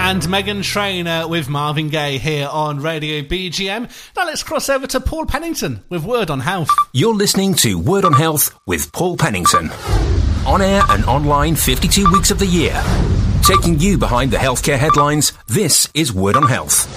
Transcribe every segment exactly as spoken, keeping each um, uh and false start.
and Meghan Trainor with Marvin Gaye here on Radio B G M. Now let's cross over to Paul Pennington with Word on Health. You're listening to Word on Health with Paul Pennington. On air and online fifty-two weeks of the year. Taking you behind the healthcare headlines, this is Word on Health.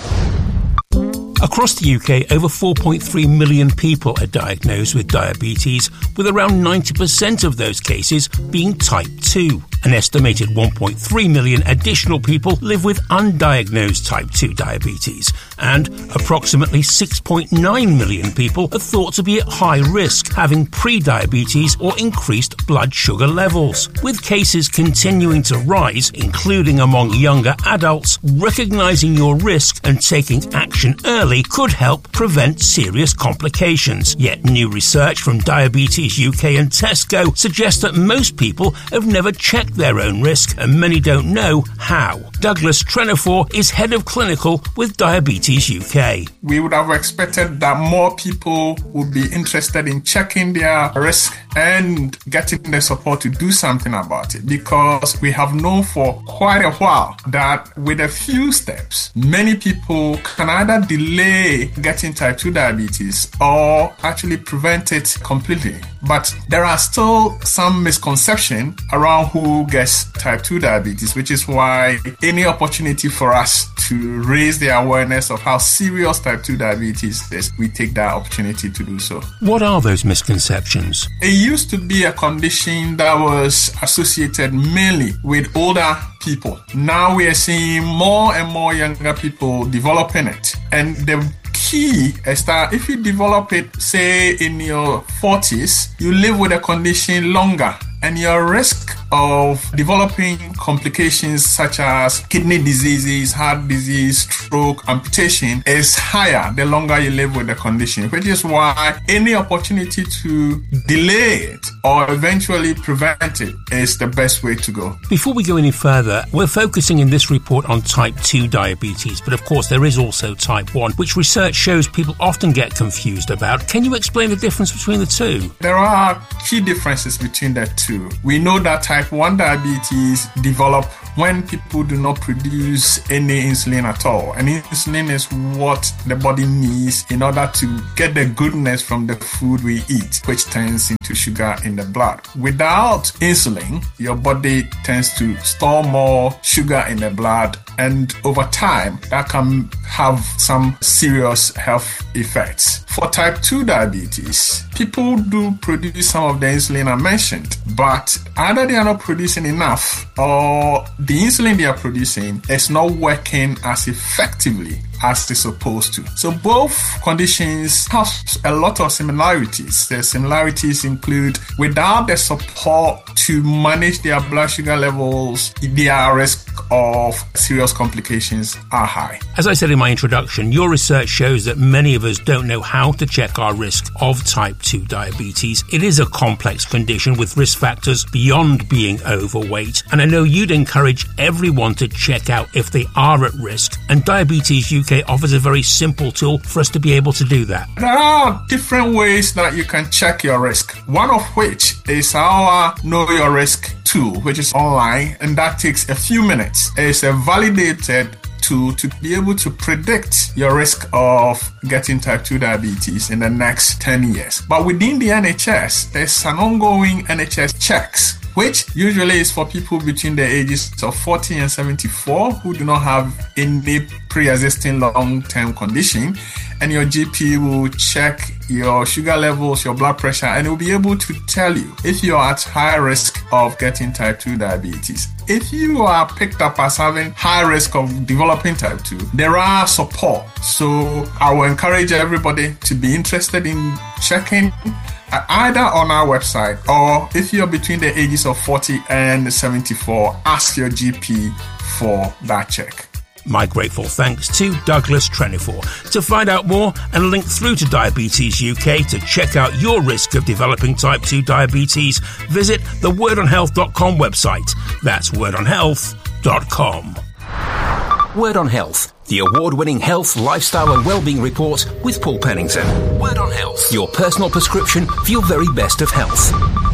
Across the U K, over four point three million people are diagnosed with diabetes, with around ninety percent of those cases being type two. An estimated one point three million additional people live with undiagnosed type two diabetes, and approximately six point nine million people are thought to be at high risk, having pre-diabetes or increased blood sugar levels. With cases continuing to rise, including among younger adults, recognising your risk and taking action early could help prevent serious complications. Yet new research from Diabetes U K and Tesco suggests that most people have never checked their own risk, and many don't know how. Douglas Trenifor is head of clinical with Diabetes U K. We would have expected that more people would be interested in checking their risk and getting the support to do something about it, because we have known for quite a while that with a few steps, many people can either delay getting type two diabetes or actually prevent it completely. But there are still some misconception around who gets type two diabetes, which is why any opportunity for us to raise the awareness of how serious type two diabetes is, we take that opportunity to do so. What are those misconceptions? It used to be a condition that was associated mainly with older people. Now we are seeing more and more younger people developing it. And the key is that if you develop it, say in your forties, you live with a condition longer, and your risk of developing complications such as kidney diseases, heart disease, stroke, amputation is higher the longer you live with the condition, which is why any opportunity to delay it or eventually prevent it is the best way to go. Before we go any further, we're focusing in this report on type two diabetes, but of course there is also type one, which research shows people often get confused about. Can you explain the difference between the two? There are key differences between the two. We know that type one diabetes develop when people do not produce any insulin at all. And insulin is what the body needs in order to get the goodness from the food we eat, which turns into sugar in the blood. Without insulin, your body tends to store more sugar in the blood, and over time, that can have some serious health effects. For type two diabetes, people do produce some of the insulin I mentioned, but either they are not producing enough or the insulin they are producing is not working as effectively as it's supposed to. So both conditions have a lot of similarities. The similarities include without the support to manage their blood sugar levels, their risk of serious complications are high. As I said in my introduction, your research shows that many of us don't know how to check our risk of type two diabetes. It is a complex condition with risk factors beyond being overweight, and I know you'd encourage everyone to check out if they are at risk, and Diabetes U K offers a very simple tool for us to be able to do that. There are different ways that you can check your risk, one of which is our Know Your Risk tool, which is online, and that takes a few minutes. It's a validated tool to be able to predict your risk of getting type two diabetes in the next ten years. But within the N H S, there's an ongoing N H S checks, which usually is for people between the ages of forty and seventy-four who do not have any pre-existing long-term condition, and your G P will check your sugar levels, your blood pressure, and it will be able to tell you if you are at high risk of getting type two diabetes. If you are picked up as having high risk of developing type two, there are support. So I will encourage everybody to be interested in checking either on our website, or if you're between the ages of forty and seventy-four, ask your G P for that check. My grateful thanks to Douglas Trenifor. To find out more and link through to Diabetes U K to check out your risk of developing type two diabetes, visit the word on health dot com website. That's word on health dot com. Word on Health, the award-winning health, lifestyle and wellbeing report with Paul Pennington. Word on Health, your personal prescription for your very best of health.